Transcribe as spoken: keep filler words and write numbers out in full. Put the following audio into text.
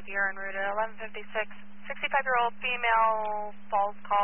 you're en route at eleven fifty-six. sixty-five-year-old female falls car.